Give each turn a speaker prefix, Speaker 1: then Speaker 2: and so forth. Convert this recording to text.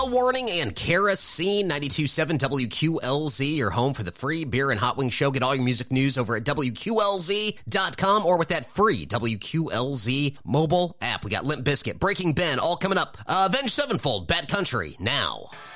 Speaker 1: hail warning and kerosene. 92.7 WQLZ, your home for the free beer and hot wing show. Get all your music news over at WQLZ.com or with that free WQLZ mobile app. We got Limp Bizkit, Breaking Ben, all coming up. Avenged Sevenfold, Bad Country, now.